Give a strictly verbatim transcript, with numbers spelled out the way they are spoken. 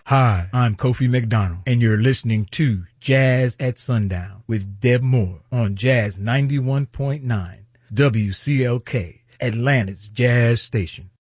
Hi, I'm Kofi McDonald, and you're listening to Jazz at Sundown with Deb Moore on Jazz ninety-one point nine W C L K, Atlanta's Jazz Station.